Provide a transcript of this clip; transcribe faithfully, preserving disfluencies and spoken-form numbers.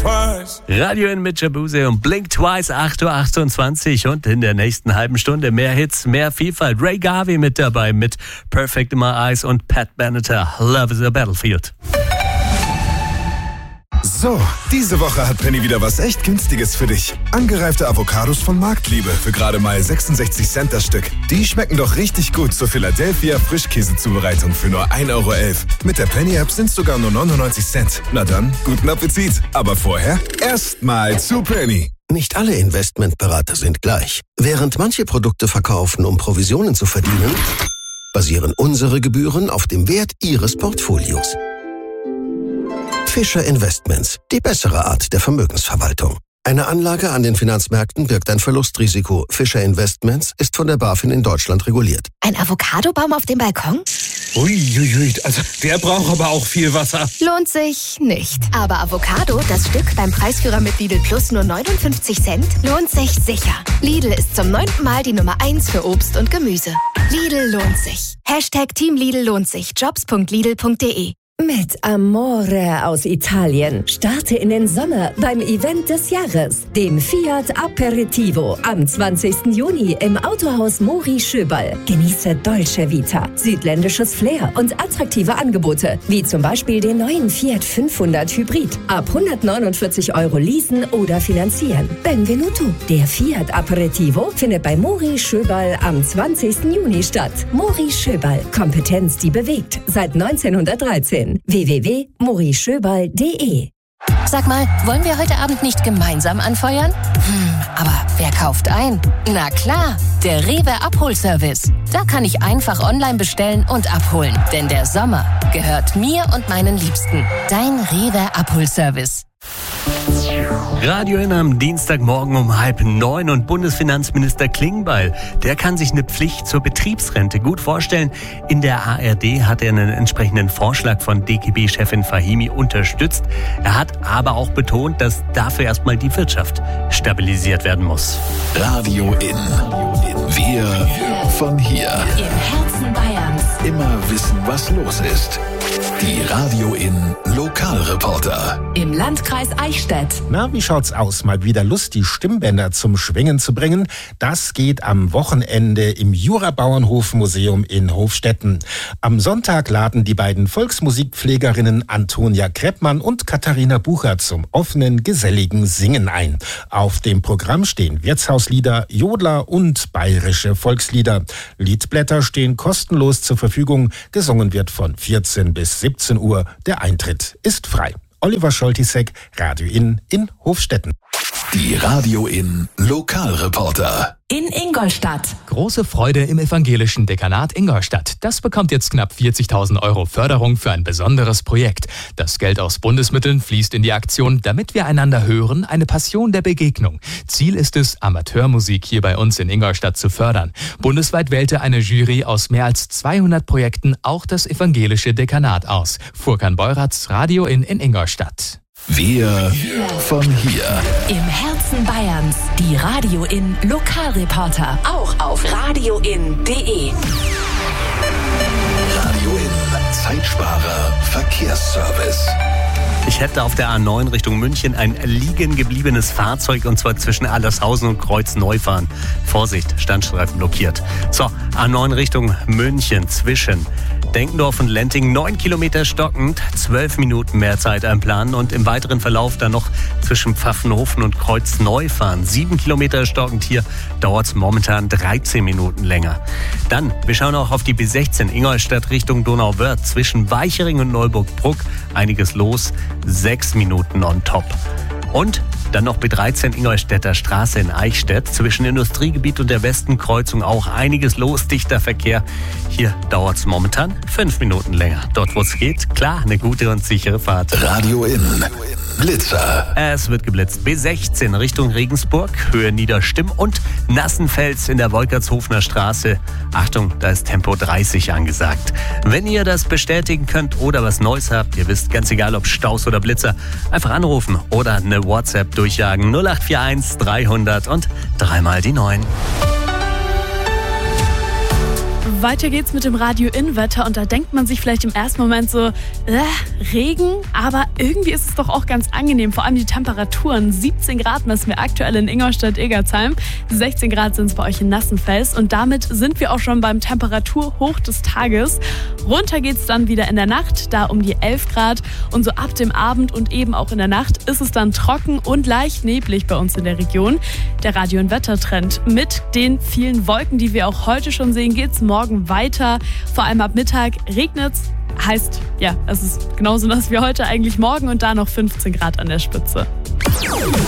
twice. Radio in mit Jabuse und Blink Twice, acht Uhr achtundzwanzig und in der nächsten halben Stunde mehr Hits, mehr Vielfalt. Ray Garvey mit dabei mit Perfect in My Eyes und Pat Benatar, Love is a Battlefield. So, diese Woche hat Penny wieder was echt Günstiges für dich. Angereifte Avocados von Marktliebe für gerade mal sechsundsechzig Cent das Stück. Die schmecken doch richtig gut zur Philadelphia Frischkäsezubereitung für nur ein Euro elf. Mit der Penny-App sind es sogar nur neunundneunzig Cent. Na dann, guten Appetit. Aber vorher erstmal zu Penny. Nicht alle Investmentberater sind gleich. Während manche Produkte verkaufen, um Provisionen zu verdienen, basieren unsere Gebühren auf dem Wert Ihres Portfolios. Fischer Investments, die bessere Art der Vermögensverwaltung. Eine Anlage an den Finanzmärkten birgt ein Verlustrisiko. Fischer Investments ist von der BaFin in Deutschland reguliert. Ein Avocadobaum auf dem Balkon? Uiuiui, also der braucht aber auch viel Wasser. Lohnt sich nicht. Aber Avocado, das Stück beim Preisführer mit Lidl Plus nur neunundfünfzig Cent, lohnt sich sicher. Lidl ist zum neunten Mal die Nummer eins für Obst und Gemüse. Lidl lohnt sich. Hashtag Team Lidl lohnt sich. Jobs punkt lidl punkt de. Mit Amore aus Italien starte in den Sommer beim Event des Jahres, dem Fiat Aperitivo am zwanzigsten Juni im Autohaus Mori Schöberl. Genieße Dolce Vita, südländisches Flair und attraktive Angebote, wie zum Beispiel den neuen Fiat fünfhundert Hybrid. Ab hundertneunundvierzig Euro leasen oder finanzieren. Benvenuto. Der Fiat Aperitivo findet bei Mori Schöberl am zwanzigsten Juni statt. Mori Schöberl. Kompetenz, die bewegt. Seit neunzehnhundertdreizehn. w w w punkt mori schöberl punkt de. Sag mal, wollen wir heute Abend nicht gemeinsam anfeuern? Hm, aber wer kauft ein? Na klar, der Rewe Abholservice. Da kann ich einfach online bestellen und abholen. Denn der Sommer gehört mir und meinen Liebsten. Dein Rewe Abholservice. Radio in am Dienstagmorgen um halb neun und Bundesfinanzminister Klingbeil, der kann sich eine Pflicht zur Betriebsrente gut vorstellen. In der A R D hat er einen entsprechenden Vorschlag von D K B-Chefin Fahimi unterstützt. Er hat aber auch betont, dass dafür erstmal die Wirtschaft stabilisiert werden muss. Radio in. Wir von hier. Im Herzen Bayerns. Immer wissen, was los ist. Die Radio in Lokalreporter. Im Landkreis Eichstätt. Na, wie schaut's aus? Mal wieder Lust, die Stimmbänder zum Schwingen zu bringen? Das geht am Wochenende im Jura-Bauernhof-Museum in Hofstetten. Am Sonntag laden die beiden Volksmusikpflegerinnen Antonia Kreppmann und Katharina Bucher zum offenen, geselligen Singen ein. Auf dem Programm stehen Wirtshauslieder, Jodler und bayerische Volkslieder. Liedblätter stehen kostenlos zur Verfügung. Gesungen wird von vierzehn bis siebzehn Uhr. Der Eintritt ist frei. Oliver Scholtisek, Radio in in Hofstetten. Die Radio in Lokalreporter. In Ingolstadt. Große Freude im evangelischen Dekanat Ingolstadt. Das bekommt jetzt knapp vierzigtausend Euro Förderung für ein besonderes Projekt. Das Geld aus Bundesmitteln fließt in die Aktion Damit wir einander hören, eine Passion der Begegnung. Ziel ist es, Amateurmusik hier bei uns in Ingolstadt zu fördern. Bundesweit wählte eine Jury aus mehr als zweihundert Projekten auch das evangelische Dekanat aus. Furkan Beuratz, Radio in in Ingolstadt. Wir von hier. Im Herzen Bayerns. Die Radio in Lokalreporter. Auch auf radio in punkt de. Radio in Zeitsparer Verkehrsservice. Ich hätte auf der A neun Richtung München ein liegen gebliebenes Fahrzeug und zwar zwischen Allershausen und Kreuzneufahren. Vorsicht, Standstreifen blockiert. So, A neun Richtung München zwischen Denkendorf und Lenting, neun Kilometer stockend, zwölf Minuten mehr Zeit einplanen und im weiteren Verlauf dann noch zwischen Pfaffenhofen und Kreuzneufahren. sieben Kilometer stockend, hier dauert es momentan dreizehn Minuten länger. Dann, wir schauen auch auf die B sechzehn Ingolstadt Richtung Donauwörth zwischen Weichering und Neuburg-Bruck. Einiges los, sechs Minuten on top. Und dann noch B dreizehn Ingolstädter Straße in Eichstätt. Zwischen Industriegebiet und der Westenkreuzung auch einiges los, dichter Verkehr. Hier dauert es momentan fünf Minuten länger. Dort, wo es geht, klar, eine gute und sichere Fahrt. Radio in Blitzer. Es wird geblitzt. B sechzehn Richtung Regensburg, Höhe Niederstimm und Nassenfels in der Wolkertshofener Straße. Achtung, da ist Tempo dreißig angesagt. Wenn ihr das bestätigen könnt oder was Neues habt, ihr wisst, ganz egal ob Staus oder Blitzer, einfach anrufen oder eine WhatsApp durchjagen. null acht vier eins dreihundert und dreimal die neun. Weiter geht's mit dem Radio-In-Wetter und da denkt man sich vielleicht im ersten Moment so, äh, Regen, aber irgendwie ist es doch auch ganz angenehm, vor allem die Temperaturen. siebzehn Grad messen wir aktuell in Ingolstadt-Egersheim, sechzehn Grad sind es bei euch in Nassenfels und damit sind wir auch schon beim Temperaturhoch des Tages. Runter geht's dann wieder in der Nacht, da um die elf Grad und so ab dem Abend und eben auch in der Nacht ist es dann trocken und leicht neblig bei uns in der Region. Der Radio-In-Wetter-Trend mit den vielen Wolken, die wir auch heute schon sehen, geht's morgen weiter. Vor allem ab Mittag regnet's. Heißt, ja, es ist genauso nass wie heute eigentlich morgen und da noch fünfzehn Grad an der Spitze.